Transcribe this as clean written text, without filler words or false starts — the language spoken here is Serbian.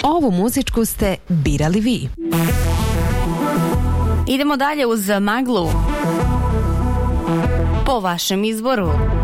Ovu muzičku ste birali vi. Idemo dalje uz Maglu. Po vašem izboru.